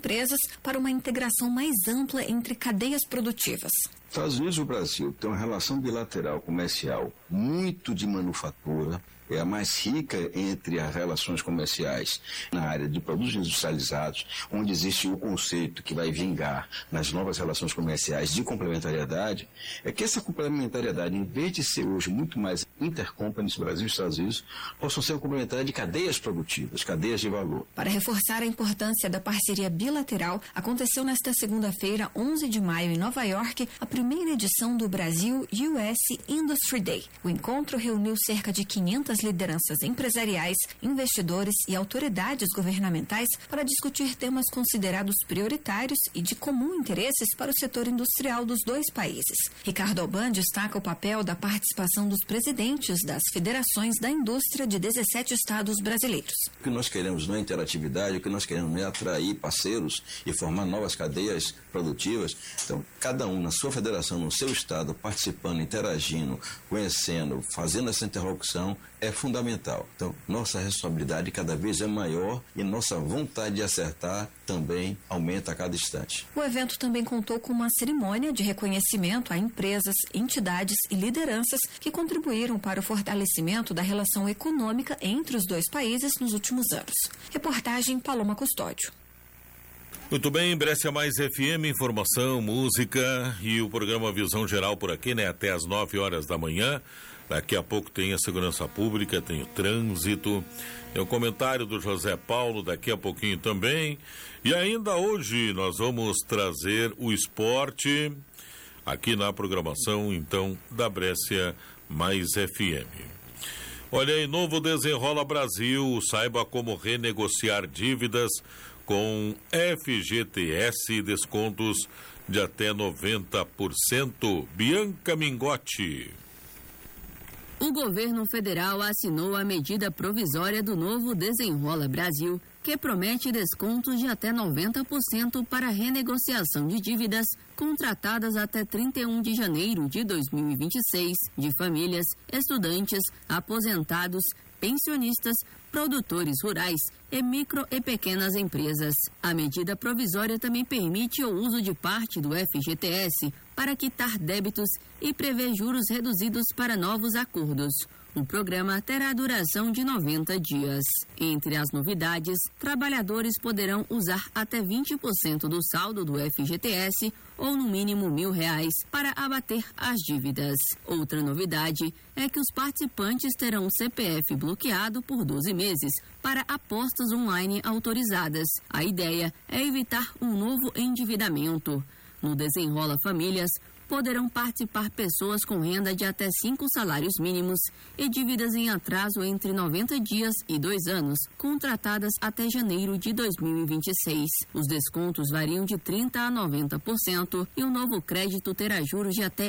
empresas para uma integração mais ampla entre cadeias produtivas. Estados Unidos e o Brasil têm uma relação bilateral comercial muito de manufatura, é a mais rica entre as relações comerciais na área de produtos industrializados, onde existe o conceito que vai vingar nas novas relações comerciais de complementariedade, é que essa complementariedade, em vez de ser hoje muito mais intercompanies Brasil e Estados Unidos, possam ser uma complementariedade de cadeias produtivas, cadeias de valor. Para reforçar a importância da parceria bilateral, aconteceu nesta segunda-feira, 11 de maio, em Nova York, a primeira edição do Brasil US Industry Day. O encontro reuniu cerca de 500 lideranças empresariais, investidores e autoridades governamentais para discutir temas considerados prioritários e de comum interesses para o setor industrial dos dois países. Ricardo Alban destaca o papel da participação dos presidentes das federações da indústria de 17 estados brasileiros. O que nós queremos não é interatividade, o que nós queremos é atrair parceiros e formar novas cadeias produtivas. Então, cada um na sua federação, no seu estado, participando, interagindo, conhecendo, fazendo essa interlocução, é fundamental. Então, nossa responsabilidade cada vez é maior e nossa vontade de acertar também aumenta a cada instante. O evento também contou com uma cerimônia de reconhecimento a empresas, entidades e lideranças que contribuíram para o fortalecimento da relação econômica entre os dois países nos últimos anos. Reportagem Paloma Custódio. Muito bem, Brescia Mais FM, informação, música e o programa Visão Geral por aqui, né? Até às 9 horas da manhã. Daqui a pouco tem a segurança pública, tem o trânsito, tem o comentário do José Paulo daqui a pouquinho também. E ainda hoje nós vamos trazer o esporte aqui na programação, então, da Brescia Mais FM. Olha aí, novo Desenrola Brasil, saiba como renegociar dívidas com FGTS, descontos de até 90%. Bianca Mingotti. O governo federal assinou a medida provisória do novo Desenrola Brasil, que promete descontos de até 90% para renegociação de dívidas contratadas até 31 de janeiro de 2026 de famílias, estudantes, aposentados, pensionistas, produtores rurais e micro e pequenas empresas. A medida provisória também permite o uso de parte do FGTS para quitar débitos e prevê juros reduzidos para novos acordos. O programa terá duração de 90 dias. Entre as novidades, trabalhadores poderão usar até 20% do saldo do FGTS ou no mínimo R$1.000 para abater as dívidas. Outra novidade é que os participantes terão o CPF bloqueado por 12 meses para apostas online autorizadas. A ideia é evitar um novo endividamento. No Desenrola Famílias, poderão participar pessoas com renda de até 5 salários mínimos e dívidas em atraso entre 90 dias e 2 anos, contratadas até janeiro de 2026. Os descontos variam de 30% a 90% e o novo crédito terá juros de até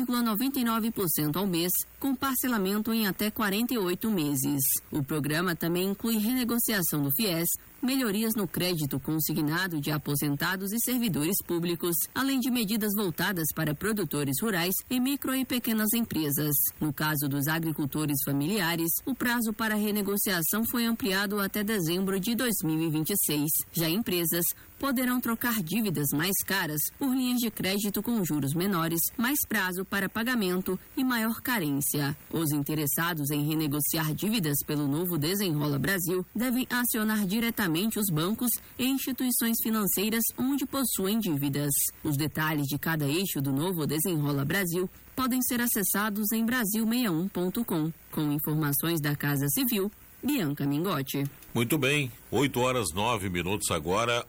1,99% ao mês, com parcelamento em até 48 meses. O programa também inclui renegociação do FIES, melhorias no crédito consignado de aposentados e servidores públicos, além de medidas voltadas para produtores rurais e micro e pequenas empresas. No caso dos agricultores familiares, o prazo para renegociação foi ampliado até dezembro de 2026. Já empresas poderão trocar dívidas mais caras por linhas de crédito com juros menores, mais prazo para pagamento e maior carência. Os interessados em renegociar dívidas pelo novo Desenrola Brasil devem acionar diretamente os bancos e instituições financeiras onde possuem dívidas. Os detalhes de cada eixo do novo Desenrola Brasil podem ser acessados em brasil61.com. Com informações da Casa Civil, Bianca Mingotti. Muito bem, 8 horas 9 minutos agora,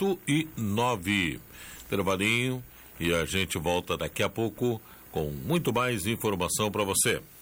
8:09. Intervalinho e a gente volta daqui a pouco com muito mais informação para você.